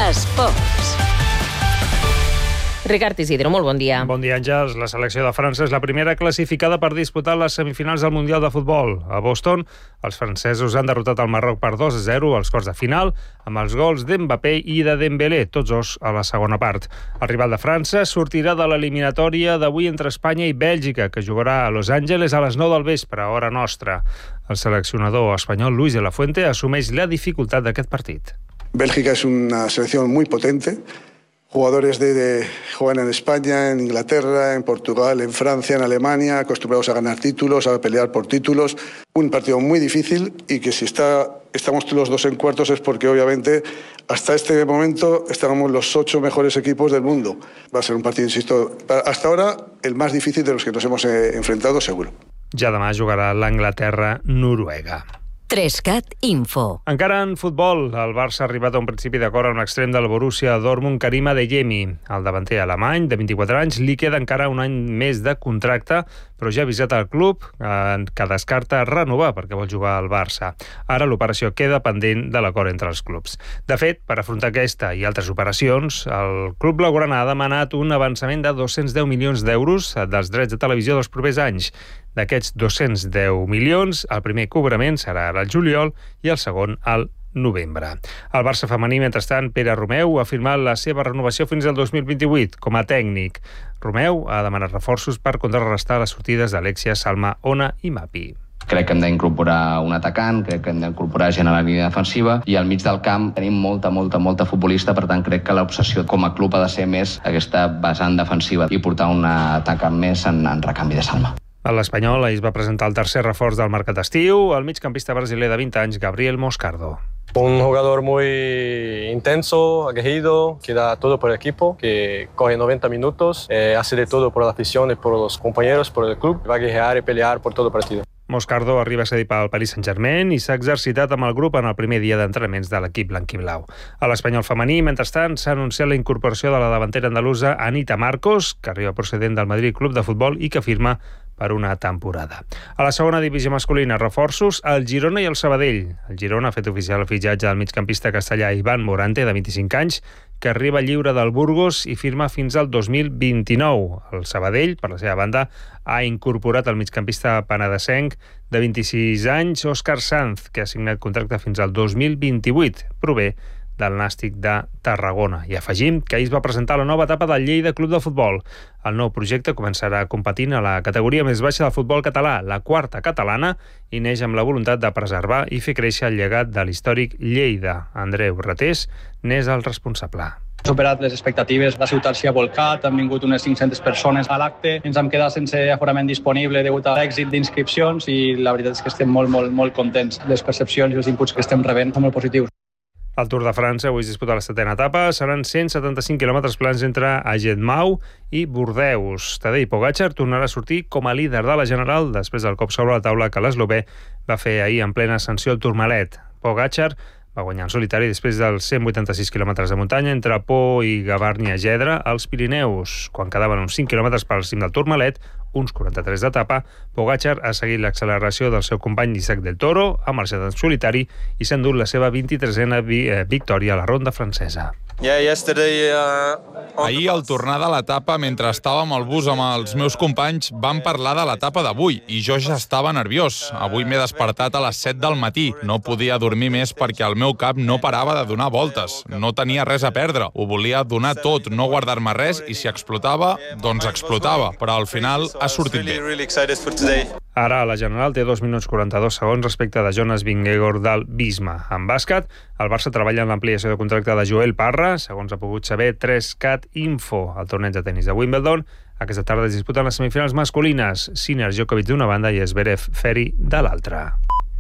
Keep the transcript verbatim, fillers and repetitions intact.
Esports. Ricard Isidro, molt bon dia. Bon dia, Àngels. La selecció de França és la primera classificada per disputar les semifinals del Mundial de Futbol. A Boston, els francesos han derrotat el Marroc per dos a zero als quarts de final, amb els gols d'Mbappé i de Dembélé, tots dos a la segona part. El rival de França sortirà de l'eliminatòria d'avui entre Espanya i Bèlgica, que jugarà a Los Angeles a les nou del vespre, hora nostra. El seleccionador espanyol Luis de la Fuente assumeix la dificultat d'aquest partit. Bélgica es una selección muy potente. Jugadores de, de juegan en España, en Inglaterra, en Portugal, en Francia, en Alemania, acostumbrados a ganar títulos, a pelear por títulos. Un partido muy difícil y que si está, estamos los dos en cuartos es porque obviamente hasta este momento estábamos los ocho mejores equipos del mundo. Va a ser un partido, insisto, hasta ahora el más difícil de los que nos hemos eh, enfrentado seguro. Ja demà jugarà l'Anglaterra-Noruega. Trescat Info. Encara en futbol, el Barça ha arribat a un principi d'acord amb l'extrem del Borussia Dortmund, Karim Adeyemi. El davanter alemany, de vint-i-quatre anys, li queda encara un any més de contracte, però ja ha avisat al club eh, que descarta renovar perquè vol jugar al Barça. Ara l'operació queda pendent de l'acord entre els clubs. De fet, per afrontar aquesta i altres operacions, el club blaugrana ha demanat un avançament de dos-cents deu milions d'euros dels drets de televisió dels propers anys. D'aquests dos-cents deu milions, el primer cobrament serà ara al juliol i el segon al novembre. El Barça femení, mentrestant, Pere Romeu ha firmat la seva renovació fins al dos mil vint-i-vuit com a tècnic. Romeu ha demanat reforços per contrarrestar les sortides d'Alexia, Salma, Ona i Mapi. Crec que hem d'incorporar un atacant, crec que hem d'incorporar gent a la línia defensiva i al mig del camp tenim molta, molta, molta futbolista, per tant crec que l'obsessió com a club ha de ser més aquesta vessant defensiva i portar un atacant més en, en recanvi de Salma. A l'Espanyol ahir es va presentar el tercer reforç del mercat d'estiu, el migcampista brasiler de vint anys, Gabriel Moscardo. Un jugador muy intenso, aguerrido, que da todo por el equipo, que corre noventa minutos, eh, hace de todo por la afición y por los compañeros, por el club, va a guerrear y pelear por todo el partido. Moscardo arriba a cedir pel Paris Saint-Germain i s'ha exercitat amb el grup en el primer dia d'entrenaments de l'equip blanquiblau. A l'Espanyol femení, mentrestant, s'ha anunciat la incorporació de la davantera andalusa Anita Marcos, que arriba procedent del Madrid Club de Futbol i que firma per una temporada. A la segona divisió masculina, reforços el Girona i el Sabadell. El Girona ha fet oficial el fitxatge del migcampista castellà Ivan Morante, de vint-i-cinc anys, que arriba lliure del Burgos i firma fins al dos mil vint-i-nou. El Sabadell, per la seva banda, ha incorporat el migcampista penedesenc de vint-i-sis anys, Òscar Sanz, que ha signat contracte fins al dos mil vint-i-vuit. Prové del Nàstic de Tarragona. I afegim que ahir es va presentar la nova etapa del Lleida Club de Futbol. El nou projecte començarà competint a la categoria més baixa del futbol català, la quarta catalana, i neix amb la voluntat de preservar i fer créixer el llegat de l'històric Lleida. Andreu Ratés n'és el responsable. Hem superat les expectatives, la ciutat s'hi ha volcat, han vingut unes cinc-centes persones a l'acte, ens hem quedat sense aforament disponible degut a l'èxit d'inscripcions i la veritat és que estem molt, molt, molt contents. Les percepcions i els inputs que estem rebent són molt positius. El Tour de França avui es disputa la setena etapa. Seran cent setanta-cinc quilòmetres plans entre Agenmau i Bordeus. Tadej Pogačar tornarà a sortir com a líder de la General després del cop sobre la taula que l'eslovè va fer ahir en plena ascensió al Tourmalet. Pogačar va guanyar en solitari després dels cent vuitanta-sis quilòmetres de muntanya entre Pau i Gavarnia-Gedra als Pirineus. Quan quedaven uns cinc quilòmetres pel cim del Tourmalet, uns quaranta-tres d'etapa, Pogačar ha seguit l'acceleració del seu company Isaac del Toro, ha marxat en solitari i s'ha endut la seva vint-i-tresena vi- eh, victòria a la ronda francesa. Yeah, yesterday, uh, Ahir, al tornar de l'etapa, mentre estàvem al bus amb els meus companys, vam parlar de l'etapa d'avui i jo ja estava nerviós. Avui m'he despertat a les set del matí. No podia dormir més perquè el meu cap no parava de donar voltes. No tenia res a perdre. Ho volia donar tot, no guardar-me res i si explotava, doncs explotava. Però al final ha sortit bé. Ara la General té dos minuts quaranta-dos segons respecte de Jonas Vingegaard del Visma. En bàsquet, el Barça treballa en l'ampliació de contracte de Joel Parra, segons ha pogut saber Trescat Info. El torneig de tenis de Wimbledon aquesta tarda es disputen les semifinals masculines, Sinner Djokovic d'una banda i Zverev Ferry de l'altra.